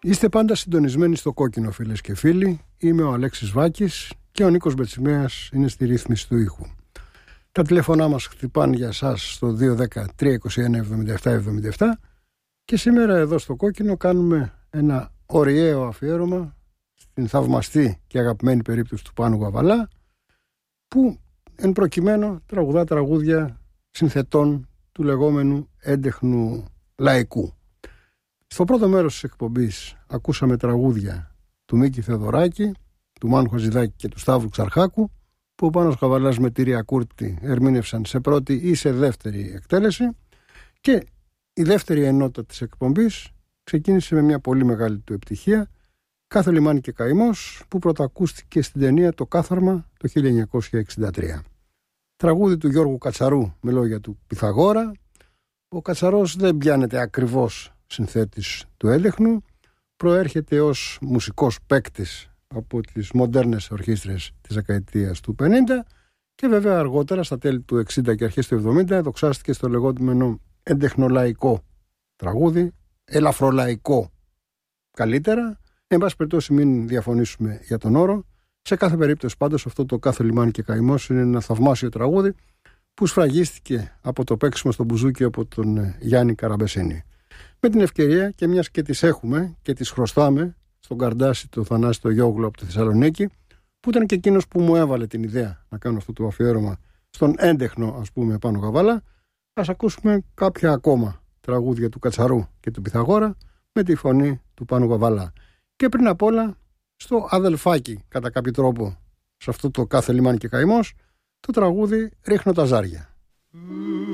Είστε πάντα συντονισμένοι στο κόκκινο, φίλες και φίλοι. Είμαι ο Αλέξης Βάκης και ο Νίκος Μπετσιμέας είναι στη ρύθμιση του ήχου. Τα τηλέφωνά μας χτυπάνε για εσάς στο 210-321-7777 και σήμερα εδώ στο κόκκινο κάνουμε ένα ωριαίο αφιέρωμα στην θαυμαστή και αγαπημένη περίπτωση του Πάνου Γαβαλά, που εν προκειμένου τραγουδά τραγούδια συνθετών του λεγόμενου έντεχνου λαϊκού. Στο πρώτο μέρος της εκπομπής ακούσαμε τραγούδια του Μίκη Θεοδωράκη, του Μάνου Χατζηδάκη και του Σταύρου Ξαρχάκου, που ο Πάνος Γαβαλάς με τη Ρία Κούρτη ερμήνευσαν σε πρώτη ή σε δεύτερη εκτέλεση, και η δεύτερη ενότητα της εκπομπής ξεκίνησε με μια πολύ μεγάλη του επιτυχία, «Κάθε λιμάνι και καημός», που πρωτοακούστηκε στην ταινία «Το Κάθαρμα» το 1963. Τραγούδι του Γιώργου Κατσαρού με λόγια του Πυθαγόρα. Ο Κατσαρός δεν πιάνεται ακριβώς συνθέτης του έντεχνου, προέρχεται ως μουσικός παίκτης από τις μοντέρνες ορχήστρες της δεκαετίας του 50 και βέβαια αργότερα στα τέλη του 60 και αρχές του 70 δοξάστηκε στο λεγόμενο εντεχνολαϊκό τραγούδι, ελαφρολαϊκό καλύτερα. Εν πάση περιπτώσει, μην διαφωνήσουμε για τον όρο. Σε κάθε περίπτωση πάντως αυτό το «Κάθε λιμάνι και καημός» είναι ένα θαυμάσιο τραγούδι που σφραγίστηκε από το παίξιμο στο μπουζούκι από τον Γιάννη Καραμπεσίνη. Με την ευκαιρία, και μιας και τις έχουμε και τις χρωστάμε στον Καρντάση του Θανάση το Γιώγλου από τη Θεσσαλονίκη, που ήταν και εκείνος που μου έβαλε την ιδέα να κάνω αυτό το αφιέρωμα στον έντεχνο, ας πούμε, Πάνο Γαβαλά, ας ακούσουμε κάποια ακόμα τραγούδια του Κατσαρού και του Πυθαγόρα με τη φωνή του Πάνου Γαβαλά. Και πριν απ' όλα στο αδελφάκι, κατά κάποιο τρόπο, σε αυτό το «Κάθε λιμάνι και καημός», το τραγούδι «Ρίχνω τα ζάρια».